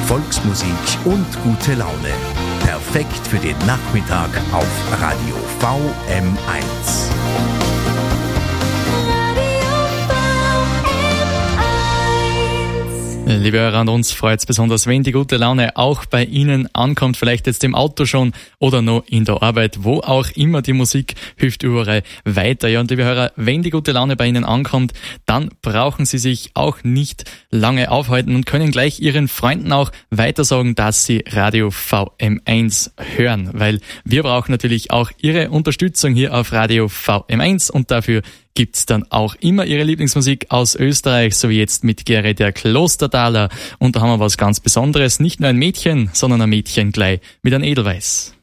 Volksmusik und gute Laune. Perfekt für den Nachmittag auf Radio VM1. Liebe Hörer, an uns freut es besonders, wenn die gute Laune auch bei Ihnen ankommt, vielleicht jetzt im Auto schon oder noch in der Arbeit, wo auch immer. Die Musik hilft überall weiter. Ja, und liebe Hörer, wenn die gute Laune bei Ihnen ankommt, dann brauchen Sie sich auch nicht lange aufhalten und können gleich Ihren Freunden auch weitersagen, dass Sie Radio VM1 hören, weil wir brauchen natürlich auch Ihre Unterstützung hier auf Radio VM1 und dafür gibt's dann auch immer Ihre Lieblingsmusik aus Österreich, so wie jetzt mit Gerrit der Klostertaler. Und da haben wir was ganz Besonderes. Nicht nur ein Mädchen, sondern ein Mädchen gleich mit einem Edelweiß.